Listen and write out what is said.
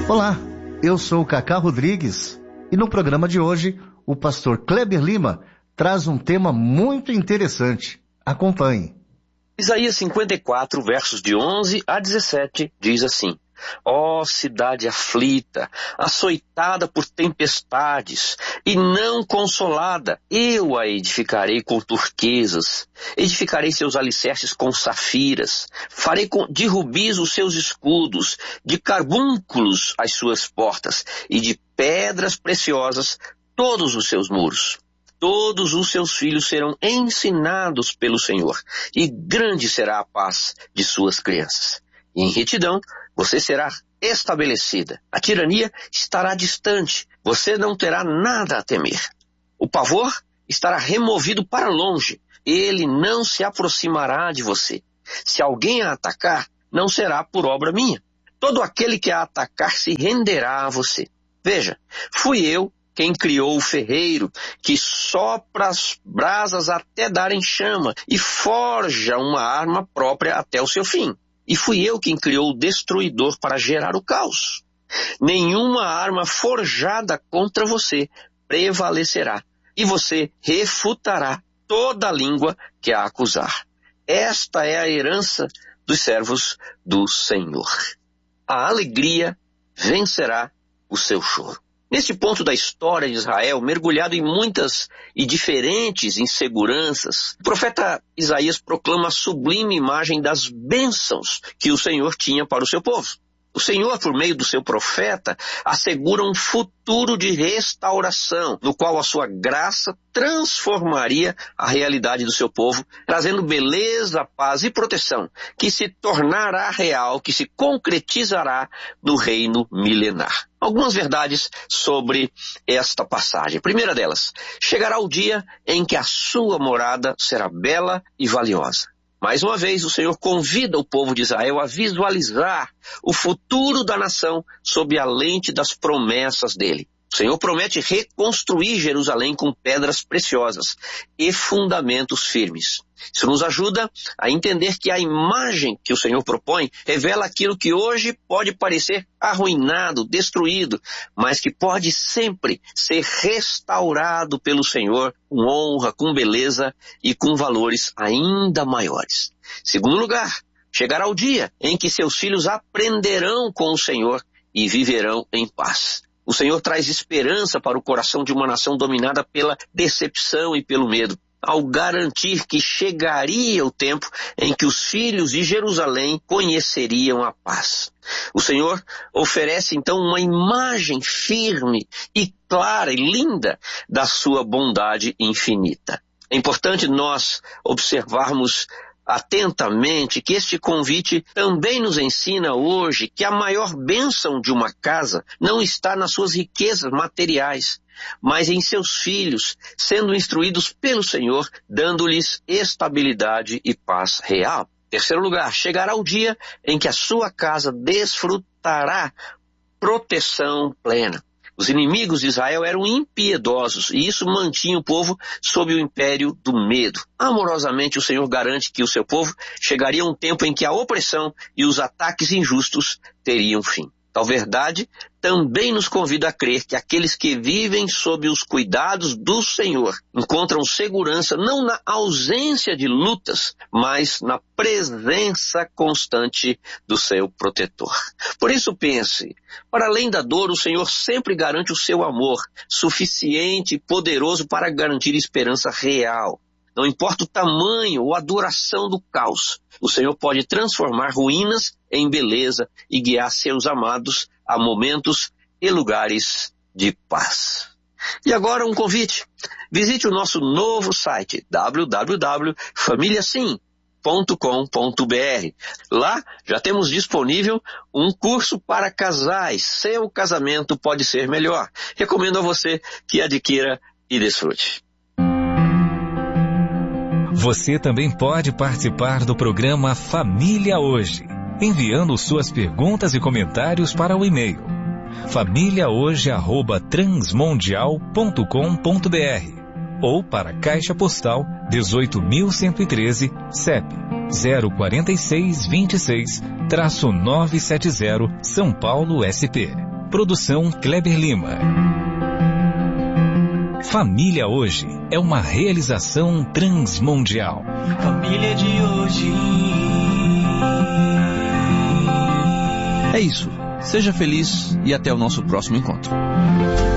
Olá, eu sou o Cacá Rodrigues e no programa de hoje o pastor Kleber Lima traz um tema muito interessante. Acompanhe. Isaías 54, versos de 11 a 17, diz assim: Ó cidade aflita, açoitada por tempestades e não consolada, eu a edificarei com turquesas, edificarei seus alicerces com safiras, farei de rubis os seus escudos, de carbúnculos as suas portas e de pedras preciosas todos os seus muros. Todos os seus filhos serão ensinados pelo Senhor, e grande será a paz de suas crianças. E em retidão você será estabelecida. A tirania estará distante, você não terá nada a temer. O pavor estará removido para longe, ele não se aproximará de você. Se alguém a atacar, não será por obra minha. Todo aquele que a atacar se renderá a você. Veja, fui eu quem criou o ferreiro, que sopra as brasas até darem chama e forja uma arma própria até o seu fim. E fui eu quem criou o destruidor para gerar o caos. Nenhuma arma forjada contra você prevalecerá, e você refutará toda língua que a acusar. Esta é a herança dos servos do Senhor. A alegria vencerá o seu choro. Nesse ponto da história de Israel, mergulhado em muitas e diferentes inseguranças, o profeta Isaías proclama a sublime imagem das bênçãos que o Senhor tinha para o seu povo. O Senhor, por meio do seu profeta, assegura um futuro de restauração, no qual a sua graça transformaria a realidade do seu povo, trazendo beleza, paz e proteção, que se tornará real, que se concretizará no reino milenar. Algumas verdades sobre esta passagem. Primeira delas, chegará o dia em que a sua morada será bela e valiosa. Mais uma vez, o Senhor convida o povo de Israel a visualizar o futuro da nação sob a lente das promessas dele. O Senhor promete reconstruir Jerusalém com pedras preciosas e fundamentos firmes. Isso nos ajuda a entender que a imagem que o Senhor propõe revela aquilo que hoje pode parecer arruinado, destruído, mas que pode sempre ser restaurado pelo Senhor com honra, com beleza e com valores ainda maiores. Segundo lugar, chegará o dia em que seus filhos aprenderão com o Senhor e viverão em paz. O Senhor traz esperança para o coração de uma nação dominada pela decepção e pelo medo, ao garantir que chegaria o tempo em que os filhos de Jerusalém conheceriam a paz. O Senhor oferece então uma imagem firme e clara e linda da sua bondade infinita. É importante nós observarmos atentamente que este convite também nos ensina hoje que a maior bênção de uma casa não está nas suas riquezas materiais, mas em seus filhos, sendo instruídos pelo Senhor, dando-lhes estabilidade e paz real. Terceiro lugar, chegará o dia em que a sua casa desfrutará proteção plena. Os inimigos de Israel eram impiedosos e isso mantinha o povo sob o império do medo. Amorosamente, o Senhor garante que o seu povo chegaria um tempo em que a opressão e os ataques injustos teriam fim. Tal verdade também nos convida a crer que aqueles que vivem sob os cuidados do Senhor encontram segurança não na ausência de lutas, mas na presença constante do seu protetor. Por isso pense, para além da dor, o Senhor sempre garante o seu amor, suficiente e poderoso para garantir esperança real. Não importa o tamanho ou a duração do caos, o Senhor pode transformar ruínas em beleza e guiar seus amados a momentos e lugares de paz. E agora um convite. Visite o nosso novo site www.familiasim.com.br. Lá já temos disponível um curso para casais. Seu casamento pode ser melhor. Recomendo a você que adquira e desfrute. Você também pode participar do programa Família Hoje, enviando suas perguntas e comentários para o e-mail famíliahoje@transmundial.com.br ou para Caixa Postal 18.113, CEP 04626-970, São Paulo, SP. Produção Kleber Lima. Família Hoje é uma realização transmundial. Família de hoje. É isso. Seja feliz e até o nosso próximo encontro.